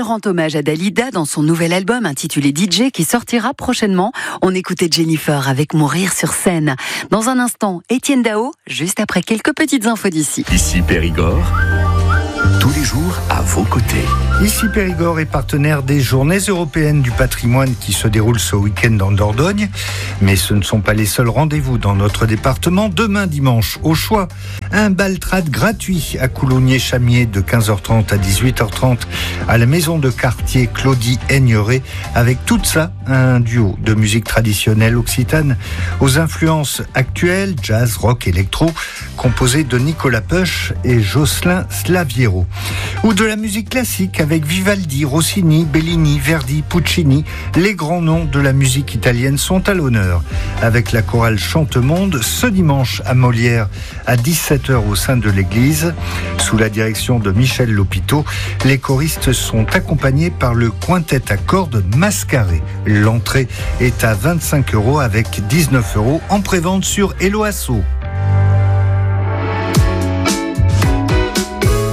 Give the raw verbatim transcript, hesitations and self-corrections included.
rend hommage à Dalida dans son nouvel album intitulé D J qui sortira prochainement. On écoutait Jennifer avec Mourir sur scène. Dans un instant, Étienne Dao, juste après quelques petites infos d'ici. Ici Périgord, tous les jours à vos côtés. Ici Périgord est partenaire des Journées européennes du patrimoine qui se déroulent ce week-end en Dordogne. Mais ce ne sont pas les seuls rendez-vous dans notre département. Demain dimanche, au choix, un baltrade gratuit à Coulommiers-Chamiers de quinze heures trente à dix-huit heures trente à la maison de quartier Claudie Aigneret. Avec tout ça, un duo de musique traditionnelle occitane aux influences actuelles, jazz, rock, électro, composé de Nicolas Peuch et Jocelyn Slaviero. Ou de la musique classique avec Vivaldi, Rossini, Bellini, Verdi, Puccini. Les grands noms de la musique italienne sont à l'honneur. Avec la chorale Chantemonde, ce dimanche à Molière, à dix-sept heures au sein de l'église. Sous la direction de Michel Lopiteau, les choristes sont accompagnés par le quintet à cordes Mascaré. L'entrée est à vingt-cinq euros avec dix-neuf euros en prévente sur Helloasso.